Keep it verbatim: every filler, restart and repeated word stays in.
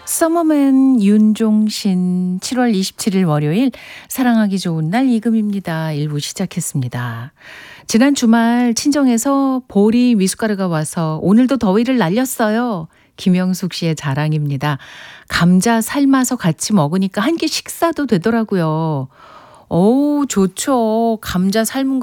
서머맨 윤종신 칠월 이십칠일 월요일 사랑하기 좋은 날 이금입니다. 일 부 시작했습니다. 지난 주말 친정에서 보리 미숫가루가 와서 오늘도 더위를 날렸어요. 김영숙 씨의 자랑입니다. 감자 삶아서 같이 먹으니까 한 끼 식사도 되더라고요. 어우, 좋죠. 감자 삶은